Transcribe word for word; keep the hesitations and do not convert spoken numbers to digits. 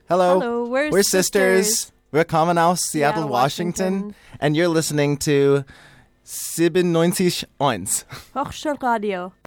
Hello. Hello, we're, We're sisters. We're coming aus Seattle, Seattle, Washington. Washington. And you're listening to siebenundneunzig Eins. Hochschulradio.